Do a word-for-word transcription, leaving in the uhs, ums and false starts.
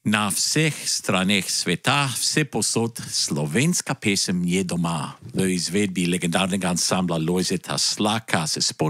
Na vseh straneh sveta, vsepovsod slovenska pesem je doma. V izvedbi legendarnega ansambla Lojzeta Slaka se